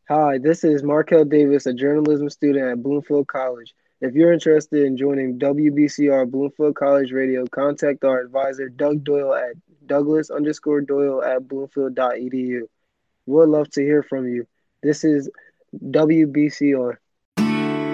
Hi, this is Markel Davis, a journalism student at Bloomfield College. If you're interested in joining WBCR Bloomfield College Radio, contact our advisor, Doug Doyle at Douglas_Doyle at Bloomfield.edu. We'd love to hear from you. This is WBCR.